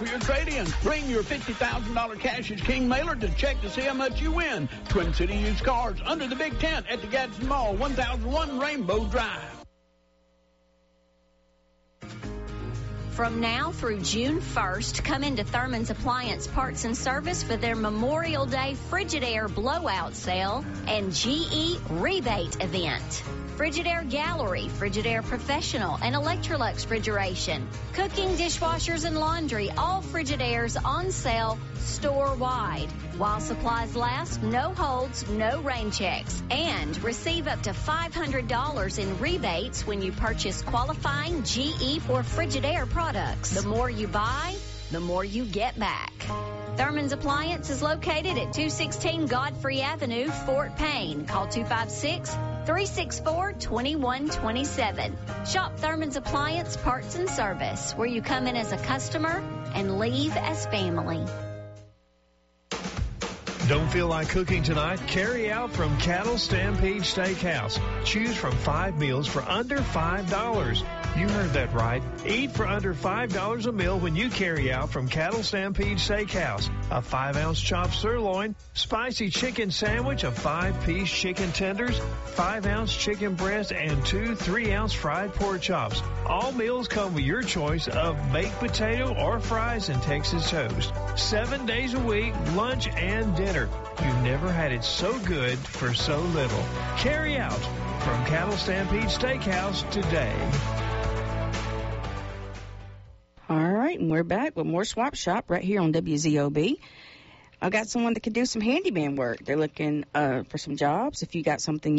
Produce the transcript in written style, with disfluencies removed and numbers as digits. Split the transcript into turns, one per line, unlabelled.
for your trade-in. Bring your $50,000 Cash is King mailer to check to see how much you win. Twin City Used Cars under the big tent at the Gadsden Mall, 1001 Rainbow Drive.
From now through June 1st, come into Thurman's Appliance Parts and Service for their Memorial Day Frigidaire Blowout Sale and GE Rebate Event. Frigidaire Gallery, Frigidaire Professional, and Electrolux Refrigeration. Cooking, dishwashers, and laundry, all Frigidaires on sale store-wide. While supplies last, no holds, no rain checks. And receive up to $500 in rebates when you purchase qualifying GE or Frigidaire products. The more you buy, the more you get back. Thurman's Appliance is located at 216 Godfrey Avenue, Fort Payne. Call 256-364-2127. Shop Thurman's Appliance Parts and Service, where you come in as a customer and leave as family.
Don't feel like cooking tonight? Carry out from Cattle Stampede Steakhouse. Choose from 5 meals for under $5. You heard that right. Eat for under $5 a meal when you carry out from Cattle Stampede Steakhouse. A 5-ounce chopped sirloin, spicy chicken sandwich, a 5-piece chicken tenders, 5-ounce chicken breast, and 2 3-ounce fried pork chops. All meals come with your choice of baked potato or fries and Texas toast. 7 days a week, lunch and dinner. You've never had it so good for so little. Carry out from Cattle Stampede Steakhouse today.
All right, and we're back with more Swap Shop right here on WZOB. I've got someone that can do some handyman work. They're looking for some jobs. If you got something